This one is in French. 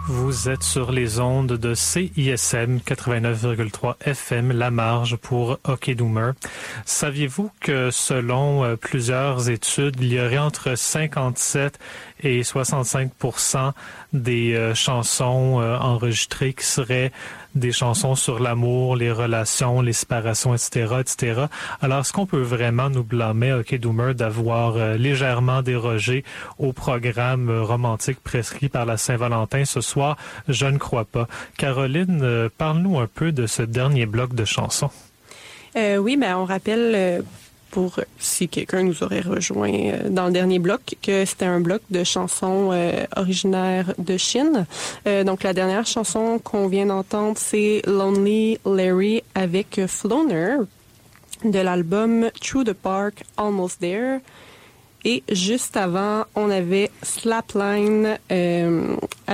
Vous êtes sur les ondes de CISM 89,3 FM, La Marge pour Hockey Doomer. Saviez-vous que selon plusieurs études, il y aurait entre 57 et 65% des chansons enregistrées qui seraient des chansons sur l'amour, les relations, les séparations, etc., etc. Alors, est-ce qu'on peut vraiment nous blâmer, Hockey Doomer, d'avoir légèrement dérogé au programme romantique prescrit par la Saint-Valentin ce soir? Je ne crois pas. Caroline, parle-nous un peu de ce dernier bloc de chansons. Oui, ben on rappelle, pour si quelqu'un nous aurait rejoint dans le dernier bloc, que c'était un bloc de chansons originaires de Chine. Donc la dernière chanson qu'on vient d'entendre, c'est Lonely Larry avec Floner de l'album Through the Park, Almost There. Et juste avant, on avait Slapline